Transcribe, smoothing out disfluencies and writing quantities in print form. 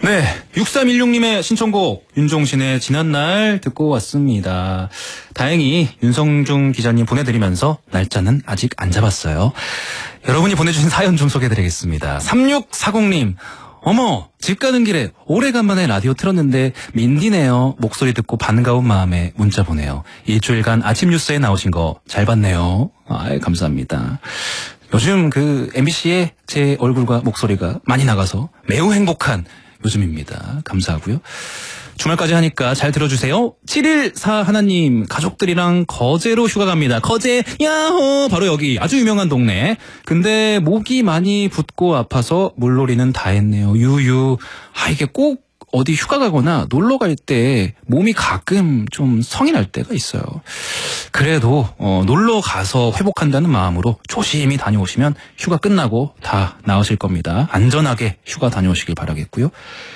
네, 6316님의 신청곡 윤종신의 지난날 듣고 왔습니다. 다행히 윤성중 기자님 보내드리면서 날짜는 아직 안 잡았어요. 여러분이 보내주신 사연 좀 소개해드리겠습니다. 3640님, 어머, 집 가는 길에 오래간만에 라디오 틀었는데 민디네요. 목소리 듣고 반가운 마음에 문자 보내요. 일주일간 아침 뉴스에 나오신 거 잘 봤네요. 감사합니다. 요즘 MBC에 제 얼굴과 목소리가 많이 나가서 매우 행복한 요즘입니다. 감사하고요. 주말까지 하니까 잘 들어주세요. 714 하나님, 가족들이랑 거제로 휴가 갑니다. 거제 야호, 바로 여기 아주 유명한 동네. 근데 목이 많이 붓고 아파서 물놀이는 다 했네요. 유유. 이게 꼭 어디 휴가 가거나 놀러 갈 때 몸이 가끔 좀 성이 날 때가 있어요. 그래도 놀러 가서 회복한다는 마음으로 조심히 다녀오시면 휴가 끝나고 다 나으실 겁니다. 안전하게 휴가 다녀오시길 바라겠고요.